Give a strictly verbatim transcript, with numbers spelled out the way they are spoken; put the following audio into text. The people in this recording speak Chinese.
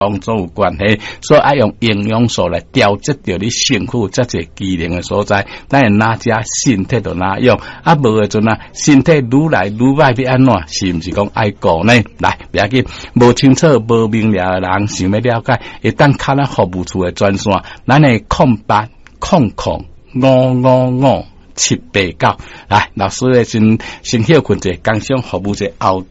当中有关系，所以爱用营养素来调节着你身躯这些机能的所在。当然哪家身体就哪样，啊无的阵啊，身体愈来愈歹要安怎？是毋是讲爱顾呢？来，不要紧，无清楚、无明了的人想要了解，会当卡咱服务处的专线，咱的空八空空五五五七八九，来，老师的先先休困者，工商服务者后。